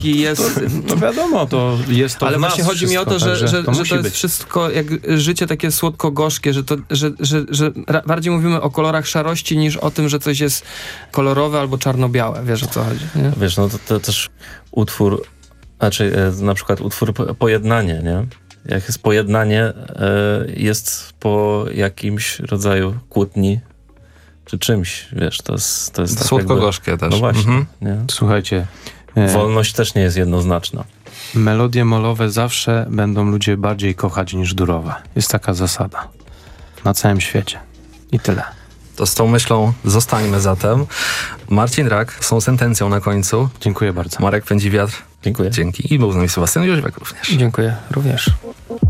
jest... No wiadomo, to jest to. Ale w nas właśnie chodzi mi o to, wszystko, że to musi jest być. wszystko jak życie takie słodko-gorzkie, że bardziej mówimy o kolorach szarości niż o tym, że coś jest kolorowe albo czarno-białe. Wiesz, o co chodzi, nie? Wiesz, no to też utwór, na przykład utwór Pojednanie, nie? Jak jest pojednanie, jest po jakimś rodzaju kłótni czy czymś, wiesz, to jest tak słodko-gorzkie też. No właśnie, nie? Słuchajcie, Wolność też nie jest jednoznaczna. melodie molowe zawsze będą ludzie bardziej kochać niż durowe. Jest taka zasada. Na całym świecie. I tyle. To z tą myślą zostańmy zatem. Marcin Rak z tą sentencją na końcu. Dziękuję bardzo. Marek Pędzi-Wiatr. Dziękuję. Dzięki. I był z nami Sebastian Jóźwiak również. Dziękuję również.